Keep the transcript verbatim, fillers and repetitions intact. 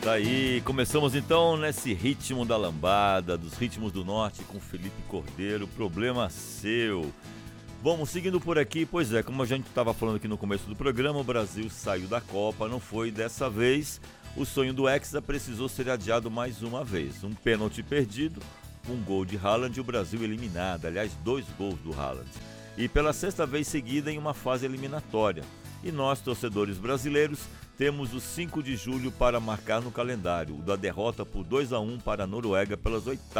Tá aí, começamos então nesse ritmo da lambada, dos ritmos do norte com Felipe Cordeiro, problema seu. Vamos seguindo por aqui, pois é, como a gente estava falando aqui no começo do programa, o Brasil saiu da Copa, não foi dessa vez, o sonho do Hexa precisou ser adiado mais uma vez. Um pênalti perdido, um gol de Haaland e o Brasil eliminado, aliás, dois gols do Haaland. E pela sexta vez seguida em uma fase eliminatória. E nós, torcedores brasileiros, temos o cinco de julho para marcar no calendário, o da derrota por dois a um para a Noruega pelas oitavas